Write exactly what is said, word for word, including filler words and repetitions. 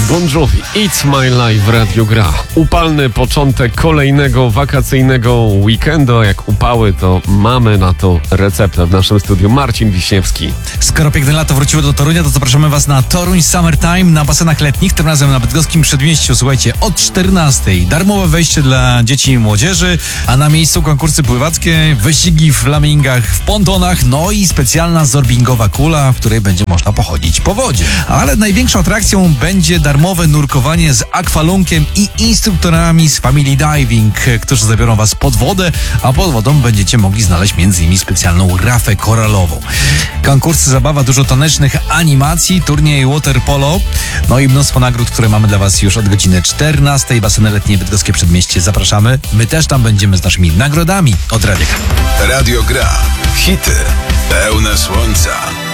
Bon Jovi, It's My Life w Radiu Gra. Upalny początek kolejnego wakacyjnego weekendu. A jak upały, to mamy na to receptę w naszym studiu. Marcin Wiśniewski. Skoro piękne lato wróciło do Torunia, to zapraszamy Was na Toruń Summertime na basenach letnich, tym razem na bydgoskim Przedmieściu. Słuchajcie, od czternastej darmowe wejście dla dzieci i młodzieży, a na miejscu konkursy pływackie, wyścigi w flamingach, w pontonach, no i specjalna zorbingowa kula, w której będzie można pochodzić po wodzie. Ale największą atrakcją będzie darmowe nurkowanie z akwalunkiem i instruktorami z Family Diving, którzy zabiorą Was pod wodę, a pod wodą będziecie mogli znaleźć między innymi specjalną rafę koralową. Konkursy, zabawa, dużo tanecznych animacji, turniej water polo, no i mnóstwo nagród, które mamy dla Was już od godziny czternastej. Baseny letnie Bydgoskie Przedmieście, zapraszamy. My też tam będziemy z naszymi nagrodami od Radia Gra. Radio Gra. Hity pełne słońca.